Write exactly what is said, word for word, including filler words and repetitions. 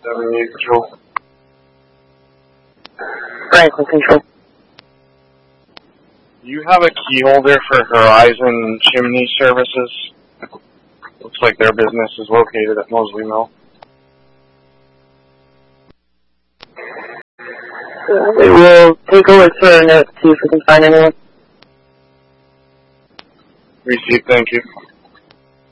seventy-eight Patrol. Franklin Control. You have a key holder for Horizon Chimney Services. Looks like their business is located at Mosley Mill. We will take a look for a note, see if we can find anyone. Receipt, thank you.